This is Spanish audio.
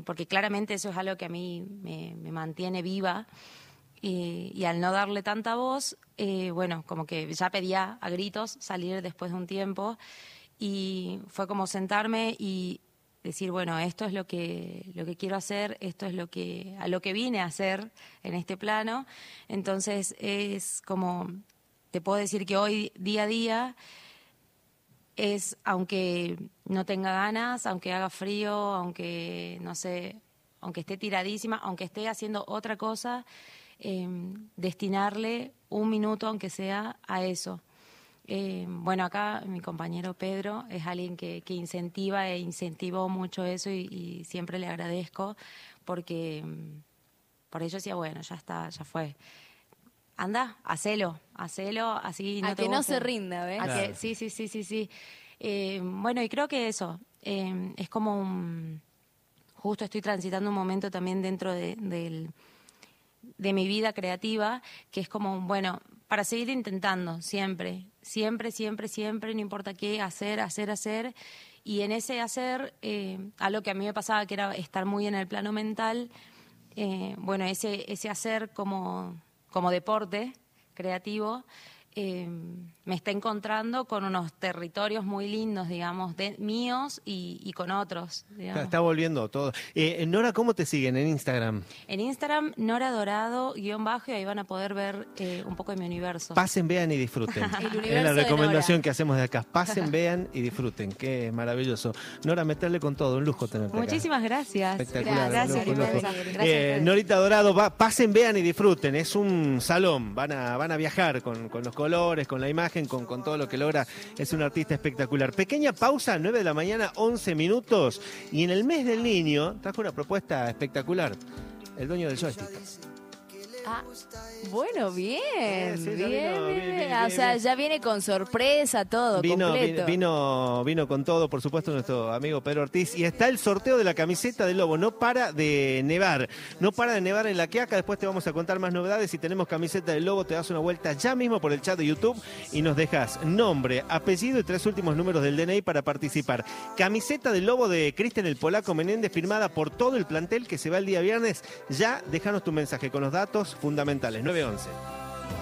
porque claramente eso es algo que a mí me mantiene viva. Y al no darle tanta voz, bueno, como que ya pedía a gritos salir después de un tiempo. Y fue como sentarme y decir, bueno, esto es lo que quiero hacer, esto es a lo que vine a hacer en este plano. Entonces es como, te puedo decir que hoy, día a día, es, aunque no tenga ganas, aunque haga frío, aunque, no sé, aunque esté tiradísima, aunque esté haciendo otra cosa, destinarle un minuto, aunque sea, a eso. Bueno, acá mi compañero Pedro es alguien que incentiva e incentivó mucho eso y siempre le agradezco porque por ello decía, bueno, ya está, ya fue. Anda, hacelo, así no A te que no guste. se rinda, ¿ves? Claro. Sí. Bueno, y creo que eso, es como justo estoy transitando un momento también dentro de mi vida creativa, que es como, bueno, para seguir intentando, siempre, no importa qué, hacer, y en ese hacer, algo que a mí me pasaba que era estar muy en el plano mental, bueno, ese hacer como deporte creativo, me está encontrando con unos territorios muy lindos, digamos, míos y con otros, digamos. Está volviendo todo. Nora, ¿cómo te siguen en Instagram? En Instagram, Nora Dorado, _, y ahí van a poder ver un poco de mi universo. Pasen, vean y disfruten. El universo Es la de recomendación Nora. que hacemos de acá. Pasen, vean y disfruten. Qué maravilloso. Nora, meterle con todo. Un lujo tenerte acá. Muchísimas gracias. Espectacular. Gracias, un lujo. gracias. Norita Dorado, pasen, vean y disfruten. Es un salón. Van a viajar con los colores, con la imagen, con todo lo que logra. Es un artista espectacular. Pequeña pausa, 9 de la mañana, 11 minutos. Y en el mes del niño trajo una propuesta espectacular. El dueño del joystick. Ah, bueno, bien, Sí, bien. O sea, ya viene con sorpresa todo, completo. Vino con todo, por supuesto, nuestro amigo Pedro Ortiz. Y está el sorteo de la camiseta del Lobo. No para de nevar. No para de nevar en La Quiaca. Después te vamos a contar más novedades. Si tenemos camiseta del Lobo, te das una vuelta ya mismo por el chat de YouTube y nos dejas nombre, apellido y 3 últimos números del DNI para participar. Camiseta del Lobo de Cristian el Polaco Menéndez, firmada por todo el plantel que se va el día viernes. Ya déjanos tu mensaje con los datos fundamentales. 911.